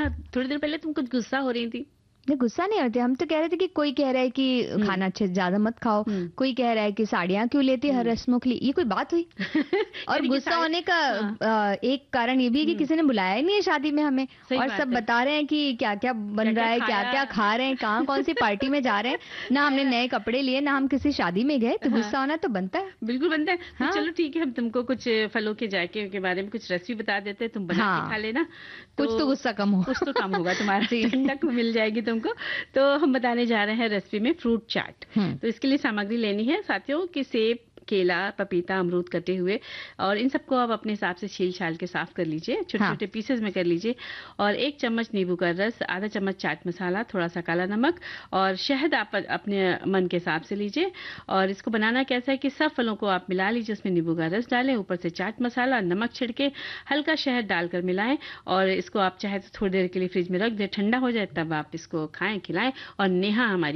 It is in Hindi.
हाँ, थोड़ी देर पहले तुम कुछ गुस्सा हो रही थी। नहीं, गुस्सा नहीं होते, हम तो कह रहे थे कि कोई कह रहा है कि खाना अच्छे ज्यादा मत खाओ, कोई कह रहा है कि साड़ियाँ क्यों लेती है हर रस्मों के लिए, ये कोई बात हुई? और गुस्सा होने का एक कारण ये भी है कि किसी ने बुलाया ही नहीं है शादी में हमें, और सब बता रहे हैं कि क्या क्या बन रहा है, क्या क्या खा रहे हैं, कहाँ कौन सी पार्टी में जा रहे हैं, ना हमने नए कपड़े लिए, ना हम किसी शादी में गए, तो गुस्सा होना तो बनता है। बिल्कुल बनता है। तो चलो ठीक है, हम तुमको कुछ फलों के जायके के बारे में कुछ रेसिपी बता देते हैं, तुम बना के खा लेना, कुछ तो गुस्सा कम हो, कुछ तो कम होगा तुम्हारा, ठंडक मिल जाएगी तुमको। तो हम बताने जा रहे हैं रेसिपी में फ्रूट चाट। तो इसके लिए सामग्री लेनी है साथियों कि सेब, केला, पपीता, अमरूद कटे हुए, और इन सबको आप अपने हिसाब से छील छाल के साफ कर लीजिए, छोटे छोटे पीसेस में कर लीजिए, और 1 चम्मच नींबू का रस, आधा चम्मच चाट मसाला, थोड़ा सा काला नमक और शहद आप अपने मन के हिसाब से लीजिए। और इसको बनाना कैसा है कि सब फलों को आप मिला लीजिए, उसमें नींबू का रस डालें, ऊपर से चाट मसाला, नमक छिड़के, हल्का शहद डालकर मिलाएं, और इसको आप चाहे तो थोड़ी देर के लिए फ्रिज में रख दें, ठंडा हो जाए तब आप इसको खाएं, खिलाएं, और नेहा हमारी